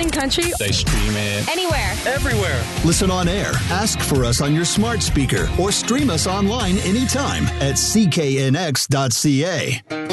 Listening country. They stream it Anywhere. everywhere. Listen on air, ask for us on your smart speaker, or stream us online anytime at cknx.ca.